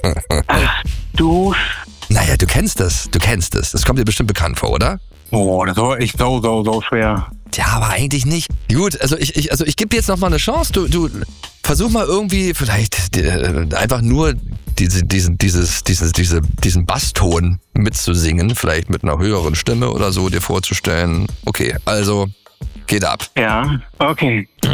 Du. Naja, du kennst das. Das kommt dir bestimmt bekannt vor, oder? Oh, das war echt so schwer. Ja, aber eigentlich nicht. Gut, also ich gebe dir jetzt noch mal eine Chance. Du versuch mal irgendwie vielleicht einfach nur diesen Basston mitzusingen, vielleicht mit einer höheren Stimme oder so dir vorzustellen. Okay, also geht ab. Ja, okay.